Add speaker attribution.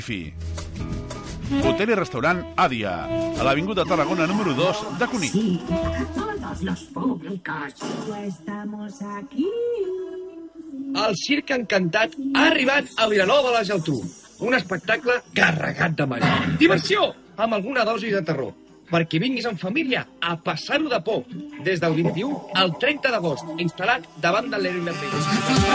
Speaker 1: Hotel i restaurant Àdia, a l'Avinguda Tarragona número 2 de Cunit.
Speaker 2: Sí, para todos los públicos.
Speaker 3: Estamos aquí.
Speaker 4: El Circ Encantat ha arribat a Vilanova de la Geltrú. Un espectacle carregat de màgia. Diversió, amb alguna dosi de terror. Perquè vinguis en família a passar-ho de por. Des del 21 al 30 d'agost, instal·lat davant de l'Heroi Merlí.